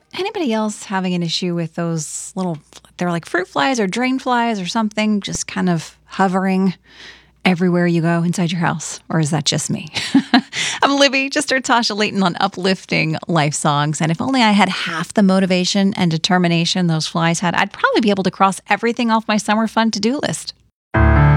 Anybody else having an issue with those they're like fruit flies or drain flies or something, just kind of hovering everywhere you go inside your house? Or is that just me? I'm Libby, just heard Tasha Layton on Uplifting Life Songs. And if only I had half the motivation and determination those flies had, I'd probably be able to cross everything off my summer fun to-do list.